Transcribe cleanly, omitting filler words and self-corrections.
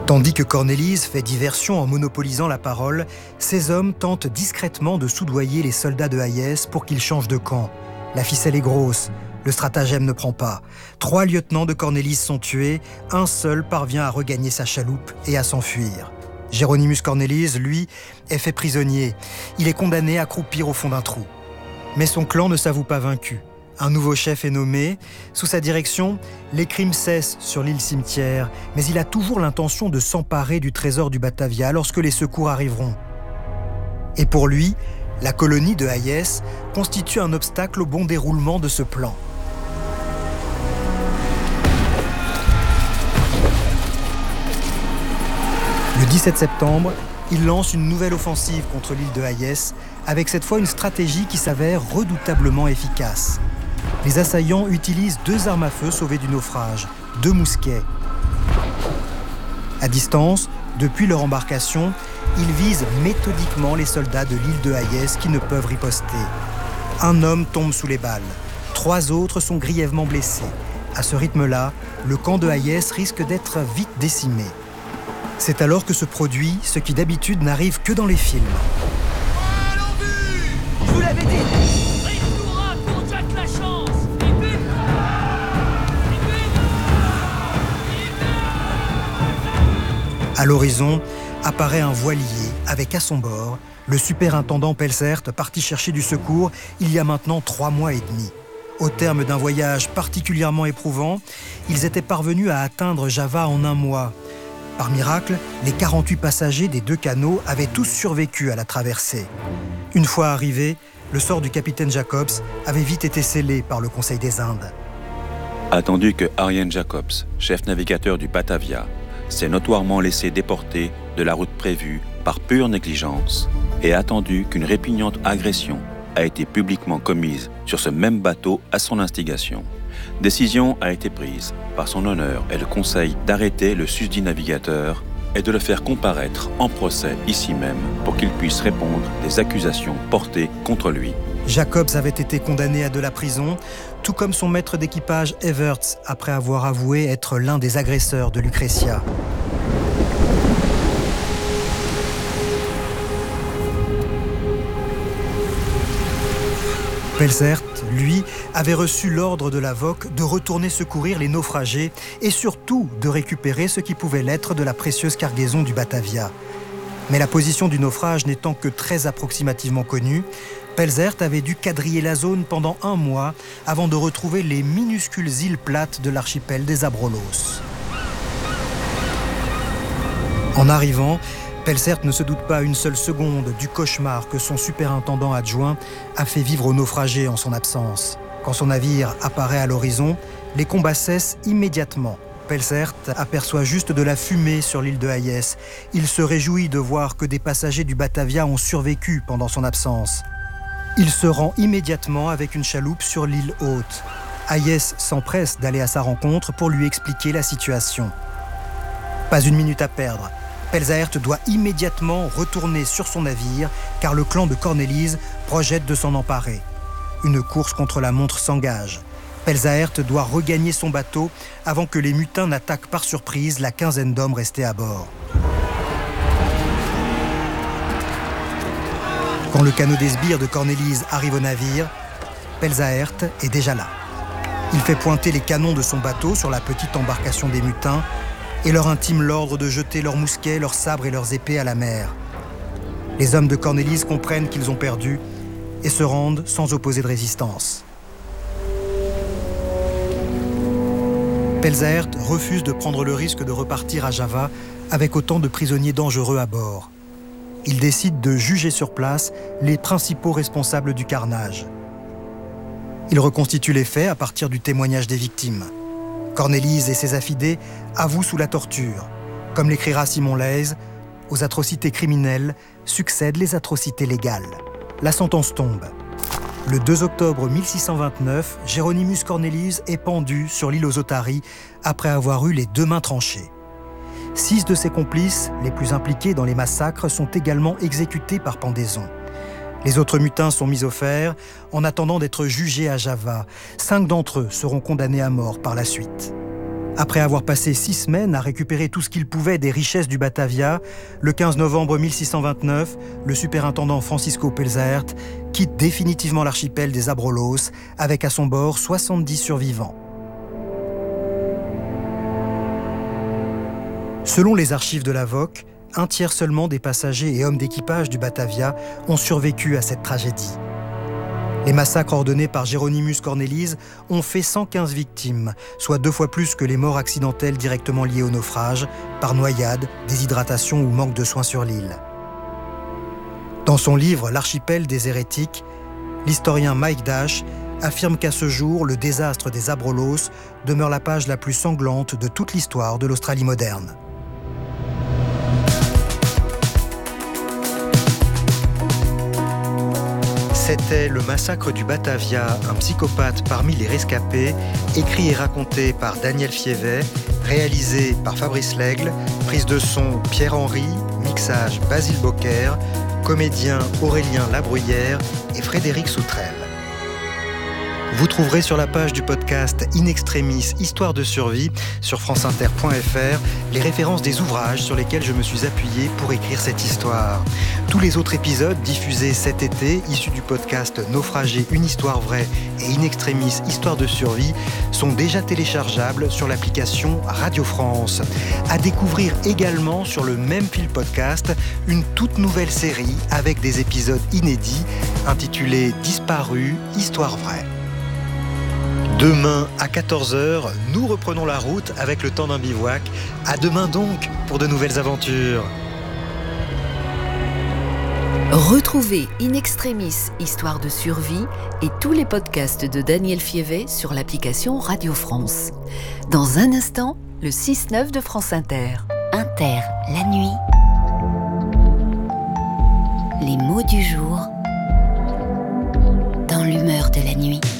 Tandis que Cornélise fait diversion en monopolisant la parole, ces hommes tentent discrètement de soudoyer les soldats de Hayès pour qu'ils changent de camp. La ficelle est grosse, le stratagème ne prend pas. 3 lieutenants de Cornélise sont tués, un seul parvient à regagner sa chaloupe et à s'enfuir. Jéronymus Cornélise, lui, est fait prisonnier. Il est condamné à croupir au fond d'un trou. Mais son clan ne s'avoue pas vaincu. Un nouveau chef est nommé. Sous sa direction, les crimes cessent sur l'île Cimetière, mais il a toujours l'intention de s'emparer du trésor du Batavia lorsque les secours arriveront. Et pour lui, la colonie de Hayès constitue un obstacle au bon déroulement de ce plan. Le 17 septembre, il lance une nouvelle offensive contre l'île de Hayès, avec cette fois une stratégie qui s'avère redoutablement efficace. Les assaillants utilisent 2 armes à feu sauvées du naufrage, 2 mousquets. À distance, depuis leur embarcation, ils visent méthodiquement les soldats de l'île de Hayès qui ne peuvent riposter. Un homme tombe sous les balles. 3 autres sont grièvement blessés. À ce rythme-là, le camp de Hayès risque d'être vite décimé. C'est alors que se produit ce qui d'habitude n'arrive que dans les films. Je vous l'avais dit! À l'horizon apparaît un voilier avec à son bord le superintendant Pelsert parti chercher du secours il y a maintenant 3 mois et demi. Au terme d'un voyage particulièrement éprouvant, ils étaient parvenus à atteindre Java en 1 mois. Par miracle, les 48 passagers des 2 canots avaient tous survécu à la traversée. Une fois arrivés, le sort du capitaine Jacobs avait vite été scellé par le Conseil des Indes. Attendu que Arjen Jacobs, chef navigateur du Batavia, s'est notoirement laissé déporter de la route prévue par pure négligence et attendu qu'une répugnante agression a été publiquement commise sur ce même bateau à son instigation. Décision a été prise par son honneur et le conseil d'arrêter le susdit navigateur et de le faire comparaître en procès ici même pour qu'il puisse répondre des accusations portées contre lui. Jacobs avait été condamné à de la prison, tout comme son maître d'équipage Everts, après avoir avoué être l'un des agresseurs de Lucretia. Pelsert, lui, avait reçu l'ordre de la VOC de retourner secourir les naufragés et surtout de récupérer ce qui pouvait l'être de la précieuse cargaison du Batavia. Mais la position du naufrage n'étant que très approximativement connue, Pelsert avait dû quadriller la zone pendant 1 mois avant de retrouver les minuscules îles plates de l'archipel des Abrolhos. En arrivant, Pelsert ne se doute pas une seule seconde du cauchemar que son superintendant adjoint a fait vivre aux naufragés en son absence. Quand son navire apparaît à l'horizon, les combats cessent immédiatement. Pelsert aperçoit juste de la fumée sur l'île de Hayès. Il se réjouit de voir que des passagers du Batavia ont survécu pendant son absence. Il se rend immédiatement avec une chaloupe sur l'île haute. Hayès s'empresse d'aller à sa rencontre pour lui expliquer la situation. Pas une minute à perdre. Pelsert doit immédiatement retourner sur son navire car le clan de Cornélise projette de s'en emparer. Une course contre la montre s'engage. Pelsert doit regagner son bateau avant que les mutins n'attaquent par surprise la 15aine d'hommes restés à bord. Quand le canot des sbires de Cornélise arrive au navire, Pelsert est déjà là. Il fait pointer les canons de son bateau sur la petite embarcation des mutins et leur intime l'ordre de jeter leurs mousquets, leurs sabres et leurs épées à la mer. Les hommes de Cornélise comprennent qu'ils ont perdu et se rendent sans opposer de résistance. Pelsert refuse de prendre le risque de repartir à Java avec autant de prisonniers dangereux à bord. Il décide de juger sur place les principaux responsables du carnage. Il reconstitue les faits à partir du témoignage des victimes. Cornélise et ses affidés avouent sous la torture. Comme l'écrira Simon Leys, aux atrocités criminelles succèdent les atrocités légales. La sentence tombe. Le 2 octobre 1629, Jéronymus Cornélise est pendu sur l'île aux Otaries après avoir eu les 2 mains tranchées. 6 de ses complices, les plus impliqués dans les massacres, sont également exécutés par pendaison. Les autres mutins sont mis au fer en attendant d'être jugés à Java. 5 d'entre eux seront condamnés à mort par la suite. Après avoir passé 6 semaines à récupérer tout ce qu'il pouvait des richesses du Batavia, le 15 novembre 1629, le superintendant Francisco Pelsaert quitte définitivement l'archipel des Abrolhos avec à son bord 70 survivants. Selon les archives de la VOC, un tiers seulement des passagers et hommes d'équipage du Batavia ont survécu à cette tragédie. Les massacres ordonnés par Geronimus Cornelis ont fait 115 victimes, soit 2 fois plus que les morts accidentelles directement liées au naufrage, par noyade, déshydratation ou manque de soins sur l'île. Dans son livre « L'archipel des hérétiques », l'historien Mike Dash affirme qu'à ce jour, le désastre des Abrolhos demeure la page la plus sanglante de toute l'histoire de l'Australie moderne. C'était Le massacre du Batavia, un psychopathe parmi les rescapés, écrit et raconté par Daniel Fievet, réalisé par Fabrice Lègle, prise de son Pierre-Henry, mixage Basile Bocquer, comédien Aurélien Labruyère et Frédéric Soutrel. Vous trouverez sur la page du podcast In Extremis Histoire de survie sur franceinter.fr les références des ouvrages sur lesquels je me suis appuyé pour écrire cette histoire. Tous les autres épisodes diffusés cet été, issus du podcast Naufragé, une histoire vraie et In Extremis Histoire de survie, sont déjà téléchargeables sur l'application Radio France. À découvrir également sur le même fil podcast une toute nouvelle série avec des épisodes inédits intitulée Disparu, Histoire vraie. Demain à 14h, nous reprenons la route avec le temps d'un bivouac. À demain donc pour de nouvelles aventures. Retrouvez In Extremis Histoire de survie et tous les podcasts de Daniel Fievet sur l'application Radio France. Dans un instant, le 6-9 de France Inter. Inter, la nuit. Les mots du jour dans l'humeur de la nuit.